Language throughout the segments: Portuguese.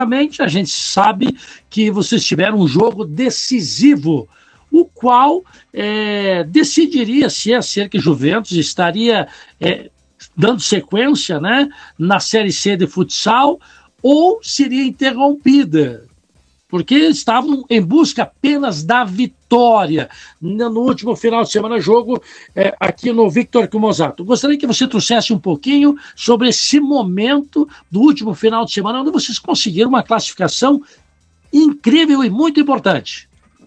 a gente sabe que vocês tiveram um jogo decisivo, o qual decidiria se a Cercle Juventus estaria dando sequência, né, na Série C de futsal ou seria interrompida, porque estavam em busca apenas da vitória no último final de semana, jogo aqui no Victor Kumosato. Gostaria que você trouxesse um pouquinho sobre esse momento do último final de semana, onde vocês conseguiram uma classificação incrível e muito importante.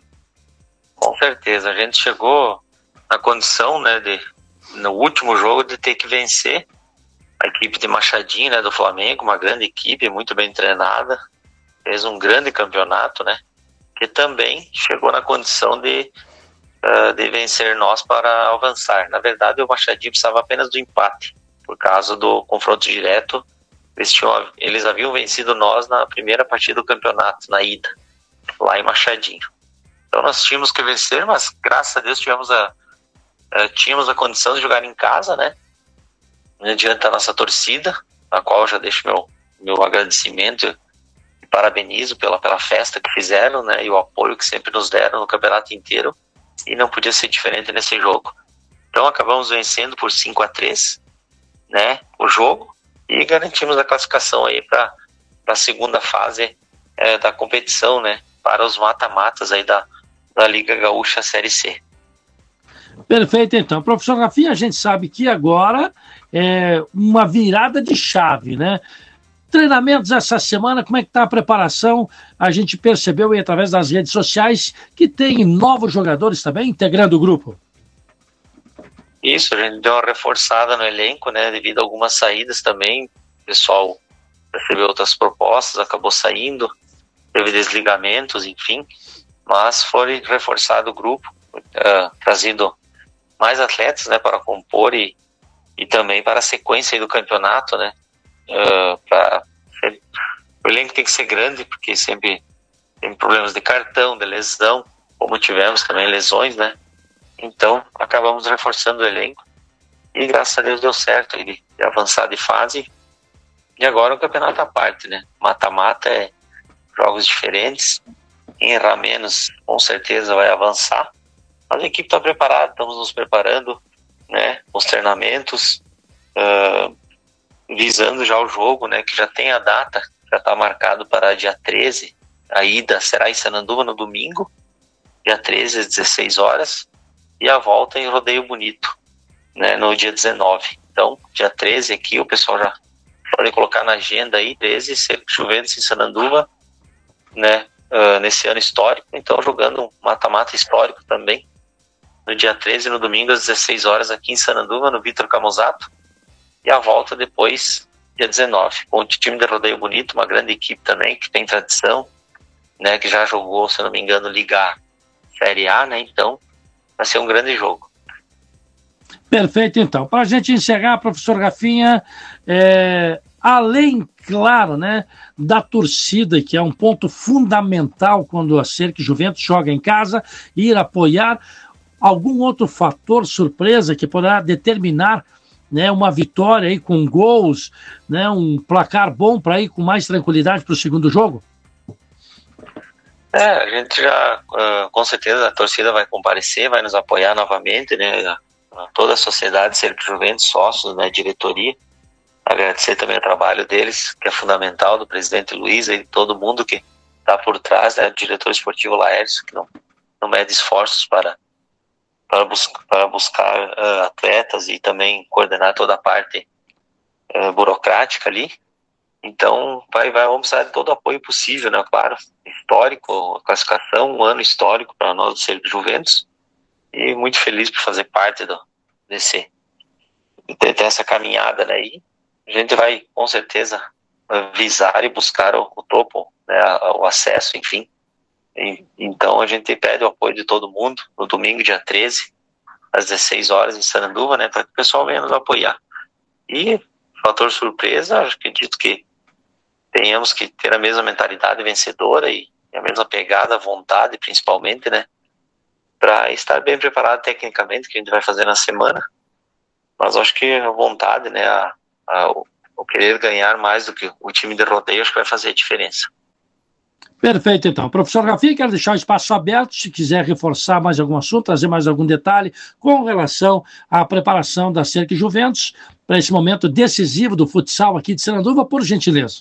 Com certeza, a gente chegou na condição, né, no último jogo de ter que vencer a equipe de Machadinho, né, do Flamengo, uma grande equipe, muito bem treinada, fez um grande campeonato, né, que também chegou na condição de vencer nós para avançar. Na verdade, o Machadinho precisava apenas do empate, por causa do confronto direto. Eles haviam vencido nós na primeira partida do campeonato, na ida, lá em Machadinho. Então nós tínhamos que vencer, mas graças a Deus tínhamos a condição de jogar em casa, né, diante da nossa torcida, a qual eu já deixo meu agradecimento e parabenizo pela festa que fizeram, né, e o apoio que sempre nos deram no campeonato inteiro, e não podia ser diferente nesse jogo. Então acabamos vencendo por 5-3, né, o jogo, e garantimos a classificação aí para a segunda fase da competição, né, para os mata-matas aí da Liga Gaúcha Série C. Perfeito, então. Professor Rafinha, a gente sabe que agora é uma virada de chave, né? Treinamentos essa semana, como é que está a preparação? A gente percebeu aí através das redes sociais que tem novos jogadores também integrando o grupo. Isso, a gente deu uma reforçada no elenco, né? Devido a algumas saídas também. O pessoal recebeu outras propostas, acabou saindo, teve desligamentos, enfim. Mas foi reforçado o grupo, trazido mais atletas, né, para compor e também para a sequência aí do campeonato, né, o elenco tem que ser grande, porque sempre tem problemas de cartão, de lesão, como tivemos também lesões, né, então acabamos reforçando o elenco e graças a Deus deu certo de avançar de fase, e agora o campeonato à parte, né, mata-mata é jogos diferentes, quem errar menos com certeza vai avançar. Mas a equipe está preparada, estamos nos preparando, né, os treinamentos, visando já o jogo, né, que já tem a data, já está marcado para dia 13, a ida será em Sananduva no domingo, dia 13 às 16 horas, e a volta em Rodeio Bonito, né, no dia 19. Então, dia 13 aqui, o pessoal já pode colocar na agenda aí, 13, Cercle Juventus em Sananduva, né, nesse ano histórico, então jogando um mata-mata histórico também, no dia 13, no domingo, às 16 horas, aqui em Sananduva, no Victor Kumosato, e a volta depois, dia 19, com o time de Rodeio Bonito, uma grande equipe também, que tem tradição, né, que já jogou, se não me engano, Liga Série A, né, então vai ser um grande jogo. Perfeito, então. Para a gente encerrar, professor Rafinha, além, claro, né, da torcida, que é um ponto fundamental quando a Cercle Juventus joga em casa, ir apoiar, algum outro fator surpresa que poderá determinar, né, uma vitória aí com gols, né, um placar bom para ir com mais tranquilidade para o segundo jogo? A gente já, com certeza, a torcida vai comparecer, vai nos apoiar novamente, né, toda a sociedade Cercle Juventus, sócios, né, diretoria. Agradecer também o trabalho deles, que é fundamental, do presidente Luiz e de todo mundo que está por trás, né, do diretor esportivo Laércio, que não mede esforços para buscar atletas e também coordenar toda a parte burocrática ali. Então, vamos precisar de todo o apoio possível, né, claro, histórico, classificação, um ano histórico para nós do Cercle Juventus, e muito feliz por fazer parte dessa caminhada, né, e a gente vai, com certeza, visar e buscar o topo, né, o acesso, enfim. Então a gente pede o apoio de todo mundo no domingo, dia 13, às 16 horas em Sananduva, né, para que o pessoal venha nos apoiar. E, fator surpresa, acredito que tenhamos que ter a mesma mentalidade vencedora e a mesma pegada, vontade, principalmente, né, para estar bem preparado tecnicamente, que a gente vai fazer na semana. Mas acho que a vontade, né, o querer ganhar mais do que o time de rodeio, acho que vai fazer a diferença. Perfeito, então. Professor Rafinha, quero deixar o espaço aberto, se quiser reforçar mais algum assunto, trazer mais algum detalhe com relação à preparação da Cercle Juventus para esse momento decisivo do futsal aqui de Sananduva, por gentileza.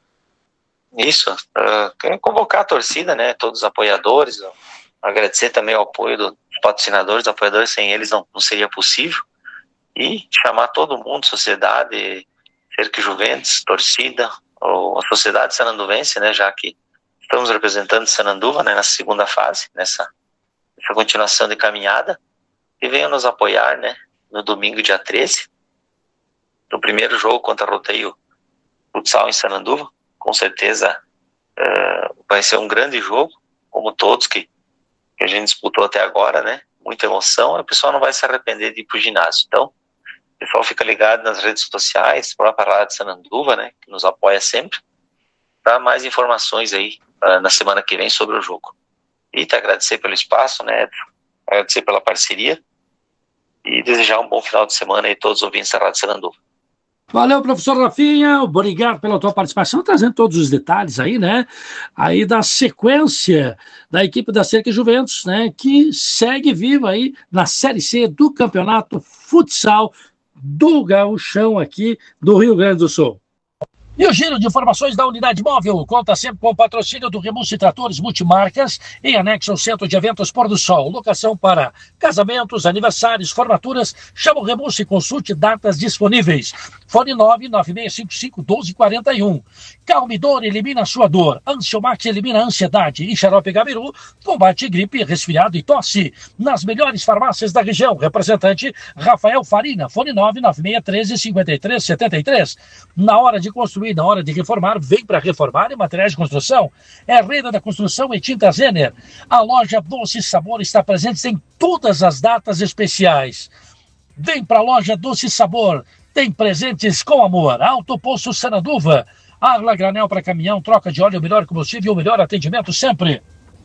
Isso, quero convocar a torcida, né, todos os apoiadores, agradecer também o apoio dos patrocinadores, apoiadores, sem eles não seria possível, e chamar todo mundo, sociedade, Cercle Juventus, torcida, ou a sociedade sananduvense, né, já que estamos representando Sananduva, né, nessa segunda fase, nessa continuação de caminhada, e venham nos apoiar, né, no domingo, dia 13, no primeiro jogo contra o Roteio Futsal em Sananduva. Com certeza vai ser um grande jogo, como todos que a gente disputou até agora, né, muita emoção, e o pessoal não vai se arrepender de ir para o ginásio. Então, o pessoal fica ligado nas redes sociais, a própria Rádio Sananduva, né, que nos apoia sempre, para mais informações aí na semana que vem sobre o jogo. E te agradecer pelo espaço, né, Edson, agradecer pela parceria e desejar um bom final de semana aí a todos os ouvintes da Rádio Sananduva. Valeu, professor Rafinha, obrigado pela tua participação, trazendo todos os detalhes aí, né, aí da sequência da equipe da Cercle Juventus, né, que segue viva aí na Série C do Campeonato Futsal do Gauchão aqui do Rio Grande do Sul. E o giro de informações da Unidade Móvel conta sempre com o patrocínio do Remus Tratores Multimarcas, em anexo ao Centro de Eventos Pôr do Sol. Locação para casamentos, aniversários, formaturas. Chama o Remus e consulte datas disponíveis. Fone 996551241. Calmidor elimina a sua dor. Ansiomax elimina a ansiedade. E Xarope Gabiru combate gripe, resfriado e tosse. Nas melhores farmácias da região. Representante Rafael Farina. Fone 996135373. Na hora de construir, na hora de reformar, vem para Reformar e Materiais de Construção. É Rede da Construção e Tinta Zener. A loja Doce Sabor está presente em todas as datas especiais. Vem para a loja Doce Sabor. Tem presentes com amor. Alto Poço Sananduva. Arla Granel para caminhão, troca de óleo, o melhor combustível, o melhor atendimento sempre.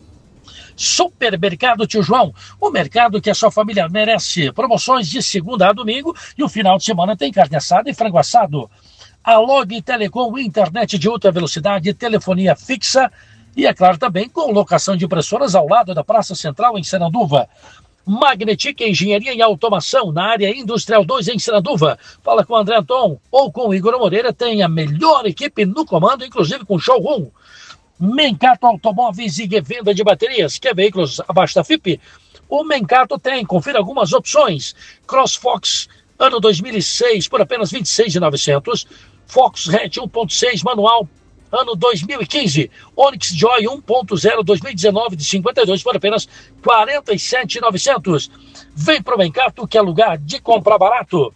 Supermercado Tio João, o mercado que a sua família merece. Promoções de segunda a domingo e o final de semana tem carne assada e frango assado. A Log Telecom, internet de ultra velocidade, telefonia fixa e, é claro, também com locação de impressoras ao lado da Praça Central em Sananduva. Magnetic Engenharia e Automação, na área Industrial 2 em Sananduva. Fala com o André Anton ou com o Igor Moreira, tem a melhor equipe no comando, inclusive com showroom. Mencato Automóveis e Revenda de Baterias, quer veículos abaixo da FIP? O Mencato tem, confira algumas opções. CrossFox, ano 2006, por apenas R$ 26.900. Fox Hatch 1.6 manual, ano 2015. Onix Joy 1.0 2019 de 52 por apenas R$ 47.900. Vem pro Mencato, que é lugar de comprar barato.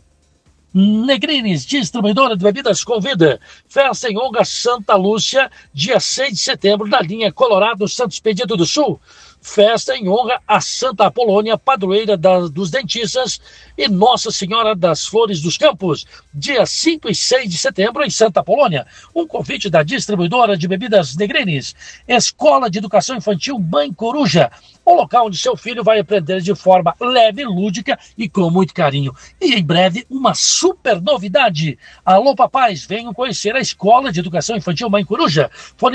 Negrines, distribuidora de bebidas, convida. Festa em Honra Santa Lúcia, dia 6 de setembro, na linha Colorado Santos Expedito do Sul. Festa em honra a Santa Apolônia, padroeira dos dentistas, e Nossa Senhora das Flores dos Campos, dia 5 e 6 de setembro em Santa Apolônia. Um convite da distribuidora de bebidas Negrines. Escola de Educação Infantil Mãe Coruja, o local onde seu filho vai aprender de forma leve, lúdica e com muito carinho. E em breve, uma super novidade. Alô, papais, venham conhecer a Escola de Educação Infantil Mãe Coruja. Fone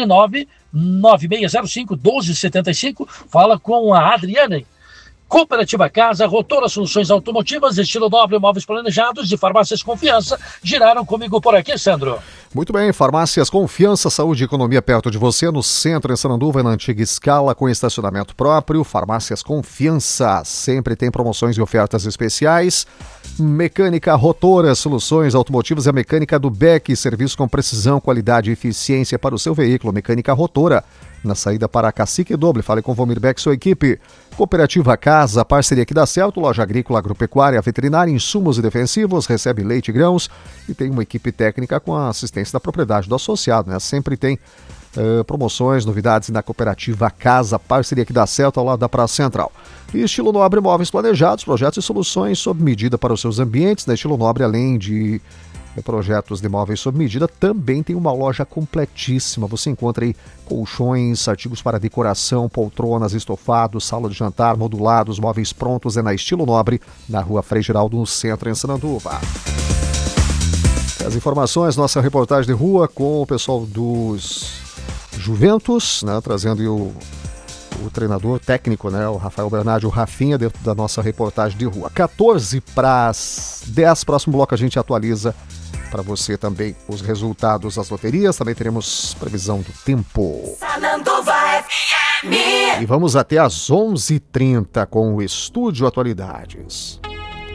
99605-1275. Fala com a Adriana. Cooperativa Casa, Rotora Soluções Automotivas, estilo nobre, móveis planejados e farmácias Confiança. Giraram comigo por aqui, Sandro. Muito bem, farmácias Confiança, saúde e economia perto de você, no centro, em Sananduva, na antiga escala, com estacionamento próprio. Farmácias Confiança, sempre tem promoções e ofertas especiais. Mecânica Rotora Soluções Automotivas, é a mecânica do Beck, serviço com precisão, qualidade e eficiência para o seu veículo. Mecânica Rotora, na saída para Cacique Doble. Fale com Vomir Beck, sua equipe. Cooperativa Casa, parceria que dá certo, loja agrícola, agropecuária, veterinária, insumos e defensivos, recebe leite e grãos e tem uma equipe técnica com a assistência da propriedade do associado, né? Sempre tem promoções, novidades na Cooperativa Casa, parceria que dá certo ao lado da Praça Central. E Estilo Nobre, móveis planejados, projetos e soluções sob medida para os seus ambientes. Na Estilo Nobre, além de projetos de móveis sob medida, também tem uma loja completíssima. Você encontra aí colchões, artigos para decoração, poltronas, estofados, sala de jantar, modulados, móveis prontos. É na Estilo Nobre, na Rua Frei Geraldo, no centro, em Sananduva. As informações, nossa reportagem de rua com o pessoal dos Juventus, né, trazendo o treinador técnico, né, o Rafael Bernardi, o Rafinha, dentro da nossa reportagem de rua. 14 para as 10, próximo bloco a gente atualiza para você também os resultados das loterias, também teremos previsão do tempo. E vamos até às 11h30 com o Estúdio Atualidades.